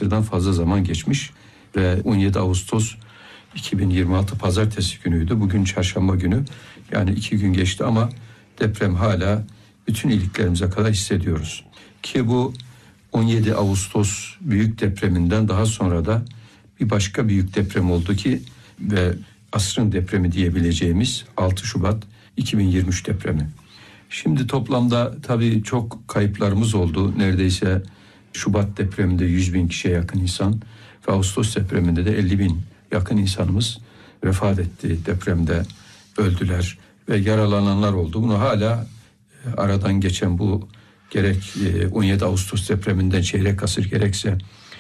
asırdan fazla zaman geçmiş ve 17 Ağustos 2026 Pazartesi günüydü. Bugün Çarşamba günü, yani 2 gün geçti ama deprem hala bütün iliklerimize kadar hissediyoruz. Ki bu 17 Ağustos büyük depreminden daha sonra da bir başka büyük deprem oldu ki ve asrın depremi diyebileceğimiz 6 Şubat 2023 depremi. Şimdi toplamda tabii çok kayıplarımız oldu. Neredeyse Şubat depreminde 100.000 kişiye yakın insan ve Ağustos depreminde de 50.000 yakın insanımız vefat etti. Depremde öldüler ve yaralananlar oldu. Bunu hala aradan geçen bu gerek 17 Ağustos depreminden çeyrek asır gerekse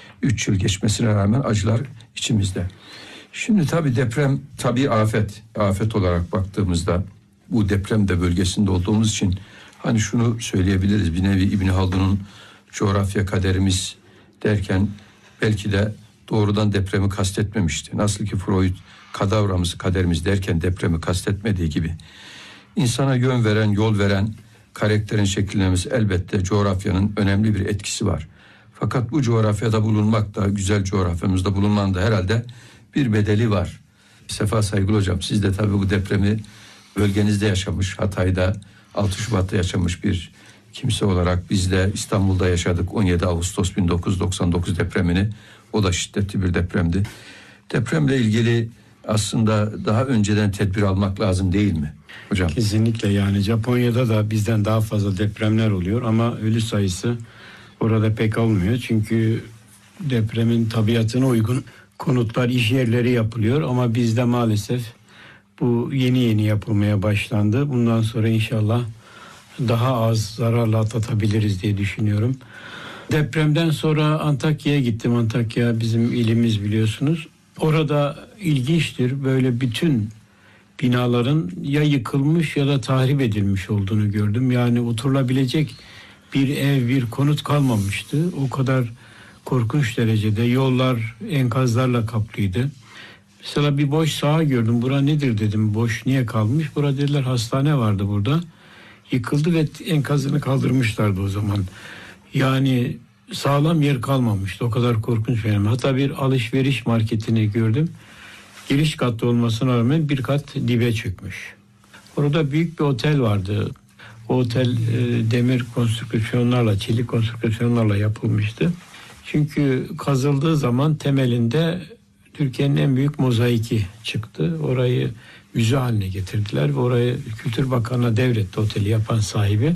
3 yıl geçmesine rağmen acılar içimizde. Şimdi tabii deprem tabii afet olarak baktığımızda bu depremde bölgesinde olduğumuz için hani şunu söyleyebiliriz, bir nevi İbn Haldun'un coğrafya kaderimiz derken belki de doğrudan depremi kastetmemişti. Nasıl ki Freud kadavramız kaderimiz derken depremi kastetmediği gibi insana yön veren, yol veren karakterin şekillenmesi elbette coğrafyanın önemli bir etkisi var. Fakat bu coğrafyada bulunmak da, güzel coğrafyamızda bulunmanın da herhalde bir bedeli var. Sefa Saygılı Hocam, siz de tabii bu depremi bölgenizde yaşamış, Hatay'da 6 Şubat'ta yaşamış bir kimse olarak biz de İstanbul'da yaşadık 17 Ağustos 1999 depremini. O da şiddetli bir depremdi. Depremle ilgili aslında daha önceden tedbir almak lazım değil mi hocam? Kesinlikle, yani Japonya'da da bizden daha fazla depremler oluyor ama ölü sayısı orada pek olmuyor. Çünkü depremin tabiatına uygun konutlar, iş yerleri yapılıyor ama bizde maalesef bu yeni yapılmaya başlandı. Bundan sonra inşallah daha az zararla atlatabiliriz diye düşünüyorum. Depremden sonra Antakya'ya gittim. Antakya bizim ilimiz, biliyorsunuz. Orada ilginçtir, böyle bütün binaların ya yıkılmış ya da tahrip edilmiş olduğunu gördüm. Yani oturulabilecek bir ev, bir konut kalmamıştı. O kadar korkunç derecede yollar enkazlarla kaplıydı. Mesela bir boş saha gördüm. Bura nedir dedim. Boş niye kalmış? Bura dediler hastane vardı burada. Yıkıldı ve enkazını kaldırmışlardı o zaman. Yani sağlam yer kalmamıştı. O kadar korkunç benim. Hatta bir alışveriş marketini gördüm. Giriş katta olmasına rağmen bir kat dibe çökmüş. Orada büyük bir otel vardı. O otel demir konstrüksiyonlarla, çelik konstrüksiyonlarla yapılmıştı. Çünkü kazıldığı zaman temelinde Türkiye'nin en büyük mozaiki çıktı. Orayı müze haline getirdiler ve orayı Kültür Bakanı'na devretti oteli yapan sahibi.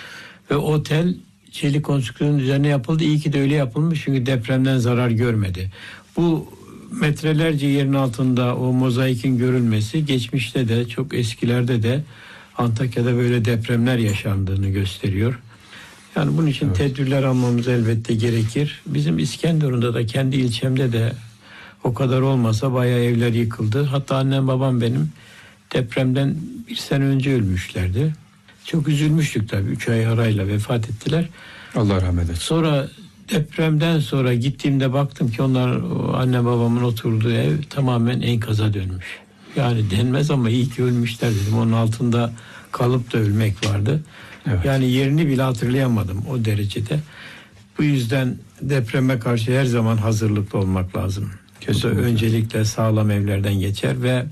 Ve otel çelik konstrüksiyonun üzerine yapıldı. İyi ki de öyle yapılmış çünkü depremden zarar görmedi. Bu metrelerce yerin altında o mozaikin görülmesi geçmişte de, çok eskilerde de Antakya'da böyle depremler yaşandığını gösteriyor. Yani bunun için tedbirler almamız elbette gerekir. Bizim İskenderun'da da, kendi ilçemde de o kadar olmasa bayağı evler yıkıldı. Hatta annem babam benim depremden 1 sene önce ölmüşlerdi. Çok üzülmüştük tabii. 3 ay arayla vefat ettiler. Allah rahmet etsin. Sonra depremden sonra gittiğimde baktım ki onlar, anne babamın oturduğu ev tamamen enkaza dönmüş. Yani denmez ama iyi ki ölmüşler dedim. Onun altında kalıp da ölmek vardı. Evet. Yani yerini bile hatırlayamadım o derecede. Bu yüzden depreme karşı her zaman hazırlıklı olmak lazım. Kesinlikle. Bu da öncelikle sağlam evlerden geçer ve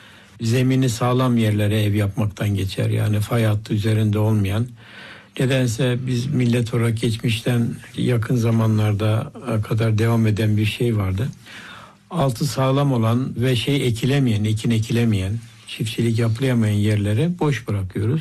zemini sağlam yerlere ev yapmaktan geçer. Yani fay hattı üzerinde olmayan. Nedense biz millet olarak geçmişten yakın zamanlarda kadar devam eden bir şey vardı. Altı sağlam olan ve ekin ekilemeyen, çiftçilik yapılamayan yerlere boş bırakıyoruz.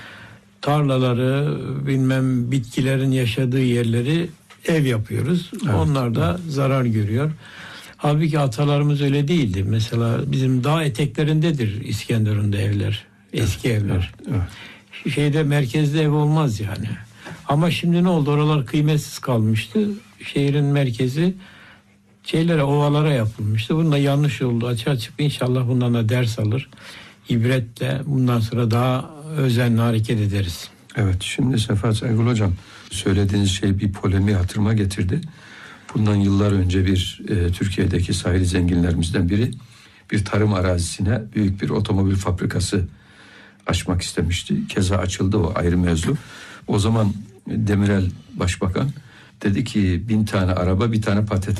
Tarlaları, bitkilerin yaşadığı yerleri ev yapıyoruz. Evet. Onlar da zarar görüyor. Halbuki atalarımız öyle değildi. Mesela bizim dağ eteklerindedir İskenderun'da evler, eski evler. Evet. Merkezde ev olmaz yani. Ama şimdi ne oldu? Oralar kıymetsiz kalmıştı. Şehrin merkezi ovalara yapılmıştı. Bunun da yanlış oldu. Açığa çıkıp inşallah bundan da ders alır. İbretle bundan sonra daha özenli hareket ederiz. Evet, şimdi Sefa Saygılı Hocam, söylediğiniz şey bir polemiği hatırıma getirdi. Bundan yıllar önce Türkiye'deki sahil zenginlerimizden biri bir tarım arazisine büyük bir otomobil fabrikası açmak istemişti. Keza açıldı, o ayrı mevzu. O zaman Demirel Başbakan dedi ki 1000 tane araba, 1 tane patates